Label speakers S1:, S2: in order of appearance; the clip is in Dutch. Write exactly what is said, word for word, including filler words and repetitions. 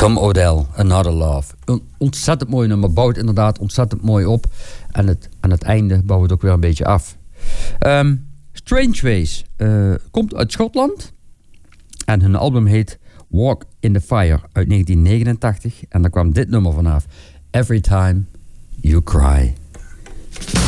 S1: Tom Odell, Another Love. Een ontzettend mooi nummer, bouwt inderdaad ontzettend mooi op. En het, aan het einde bouwt het ook weer een beetje af. Um, Strange Ways uh, komt uit Schotland. En hun album heet Walk in the Fire uit negentien negenentachtig. En daar kwam dit nummer vanaf. Every Time You Cry.